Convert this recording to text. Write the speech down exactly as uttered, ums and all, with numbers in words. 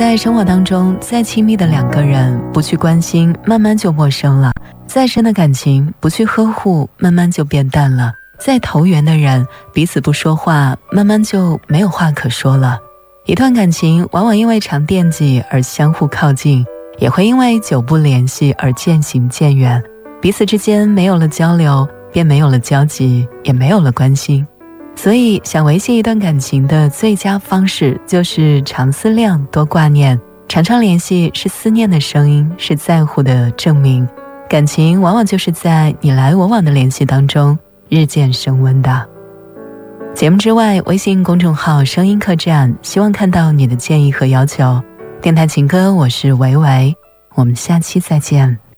在生活当中，再亲密的两个人不去关心，慢慢就陌生了；再深的感情不去呵护，慢慢就变淡了；再投缘的人彼此不说话，慢慢就没有话可说了。一段感情往往因为常惦记而相互靠近，也会因为久不联系而渐行渐远，彼此之间没有了交流，便没有了交集，也没有了关心。所以想维系一段感情的最佳方式就是常思量，多挂念。常常联系是思念的声音，是在乎的证明。感情往往就是在你来我往的联系当中日渐升温的。节目之外，微信公众号声音客栈，希望看到你的建议和要求。电台情歌，我是维维，我们下期再见。